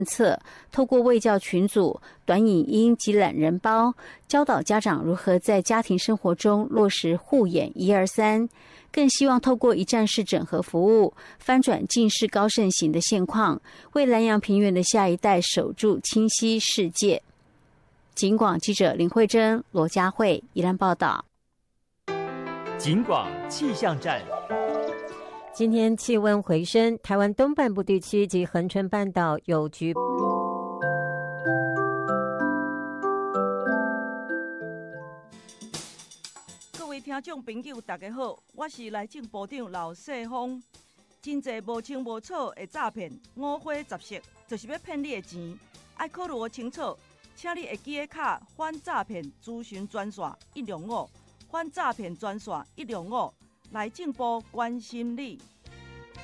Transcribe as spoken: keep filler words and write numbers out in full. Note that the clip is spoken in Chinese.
策，透过卫教群组、短影音及懒人包，教导家长如何在家庭生活中落实护眼一二三。更希望透过一站式整合服务，翻转近视高盛行的现况，为南阳平原的下一代守住清晰世界。警广记者林慧珍、罗佳慧宜兰报道。 警广气象站。 今天气温回升，台湾东半部地区及恒春半岛有局。 各位听众朋友，大家好，我是内政部长刘世芳。真侪无清无楚的诈骗，五花十色，就是要骗你的钱。爱考虑清楚，请你会记个卡反诈骗咨询专线一零五，反诈骗专线一零五，内政部关心你。